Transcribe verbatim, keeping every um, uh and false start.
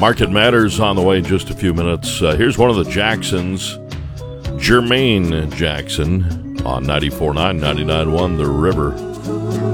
Market Matters on the way in just a few minutes. Uh, here's one of the Jacksons, Jermaine Jackson, on ninety-four point nine, ninety-nine point one The River.